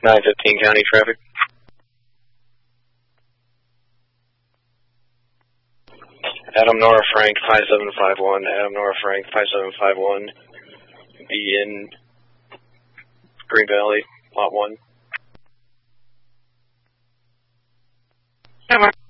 915 county traffic. Adam Nora Frank 5751. Adam Nora Frank 5751. Be in Green Valley, Lot 1.